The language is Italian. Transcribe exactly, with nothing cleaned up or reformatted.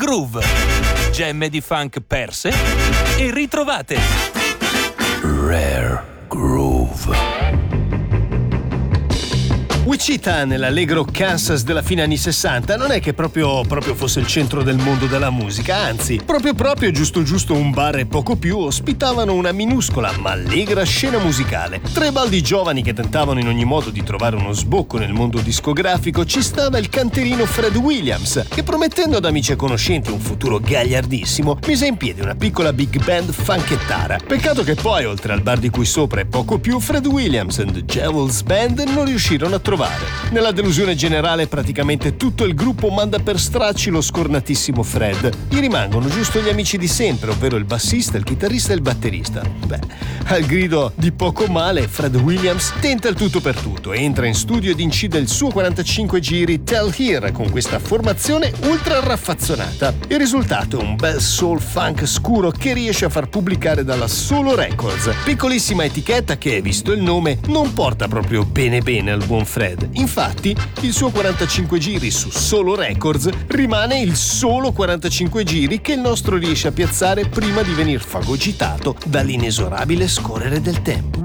Groove. Gemme di funk perse e ritrovate. Rare Groove. Wichita, nell'allegro Kansas della fine anni sessanta, non è che proprio, proprio fosse il centro del mondo della musica, anzi, proprio proprio giusto giusto un bar e poco più ospitavano una minuscola ma allegra scena musicale. Tra i baldi giovani che tentavano in ogni modo di trovare uno sbocco nel mondo discografico ci stava il canterino Fred Williams, che promettendo ad amici e conoscenti un futuro gagliardissimo, mise in piedi una piccola big band funkettara. Peccato che poi, oltre al bar di cui sopra e poco più, Fred Williams and the Jewels Band non riuscirono a trovare. Nella delusione generale praticamente tutto il gruppo manda per stracci lo scornatissimo Fred. Gli rimangono giusto gli amici di sempre, ovvero il bassista, il chitarrista e il batterista. Beh, al grido di poco male, Fred Williams tenta il tutto per tutto, entra in studio ed incide il suo quarantacinque giri Tell Here con questa formazione ultra raffazzonata. Il risultato è un bel soul funk scuro che riesce a far pubblicare dalla Solo Records, piccolissima etichetta che, visto il nome, non porta proprio bene bene al buon Fred. Infatti, il suo quarantacinque giri su Solo Records rimane il solo quarantacinque giri che il nostro riesce a piazzare prima di venir fagocitato dall'inesorabile scorrere del tempo.